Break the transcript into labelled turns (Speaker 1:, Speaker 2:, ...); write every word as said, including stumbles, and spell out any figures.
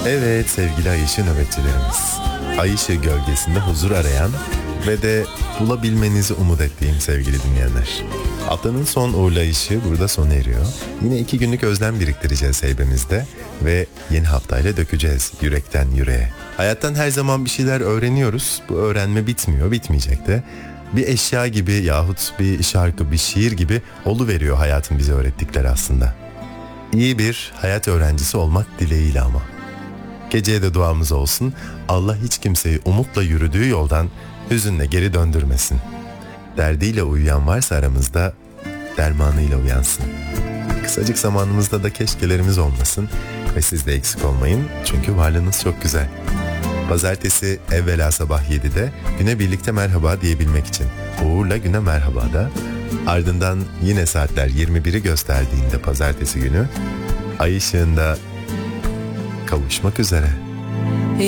Speaker 1: Evet sevgili Ay ışığı nöbetçilerimiz. Ay ışığı gölgesinde huzur arayan ve de bulabilmenizi umut ettiğim sevgili dinleyenler. Haftanın son uğurlayışı burada sona eriyor. Yine iki günlük özlem biriktireceğiz heybemizde ve yeni haftayla dökeceğiz yürekten yüreğe. Hayattan her zaman bir şeyler öğreniyoruz. Bu öğrenme bitmiyor, bitmeyecek de. Bir eşya gibi yahut bir şarkı, bir şiir gibi oluveriyor hayatın bize öğrettikleri aslında. İyi bir hayat öğrencisi olmak dileğiyle ama. Geceye de duamız olsun. Allah hiç kimseyi umutla yürüdüğü yoldan hüzünle geri döndürmesin. Derdiyle uyuyan varsa aramızda dermanıyla uyansın. Kısacık zamanımızda da keşkelerimiz olmasın ve siz de eksik olmayın çünkü varlığınız çok güzel. Pazartesi evvela sabah yedide güne birlikte merhaba diyebilmek için Uğur'la güne merhabada, ardından yine saatler yirmi biri gösterdiğinde pazartesi günü ay ışığında kavuşmak üzere.